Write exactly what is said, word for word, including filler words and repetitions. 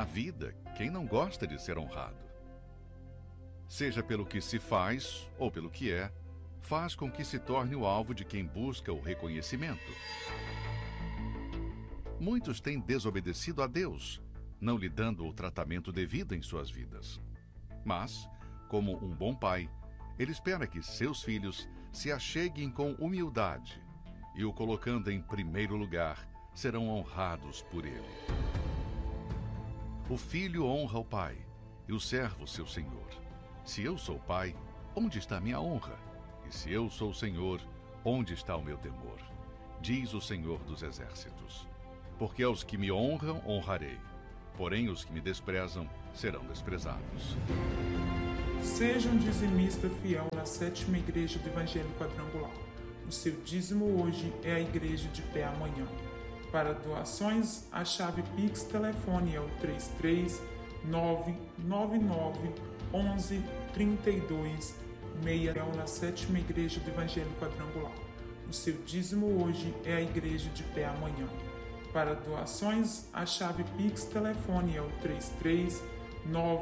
vida quem não gosta de ser honrado. Seja pelo que se faz ou pelo que é, faz com que se torne o alvo de quem busca o reconhecimento. Muitos têm desobedecido a Deus, não lhe dando o tratamento devido em suas vidas. Mas, como um bom pai, ele espera que seus filhos se acheguem com humildade e, o colocando em primeiro lugar, serão honrados por ele. O filho honra o pai e o servo seu senhor. Se eu sou pai, onde está minha honra? E se eu sou senhor, onde está o meu temor? Diz o Senhor dos Exércitos. Porque aos que me honram, honrarei. Porém, os que me desprezam serão desprezados. Seja um dizimista fiel na sétima igreja do Evangelho Quadrangular. O seu dízimo hoje é a igreja de pé amanhã. Para doações, a chave Pix telefone é o três três nove nove nove um um três dois seis na sétima igreja do Evangelho Quadrangular. O seu dízimo hoje é a igreja de pé amanhã. Para doações, a chave Pix telefone é o três três nove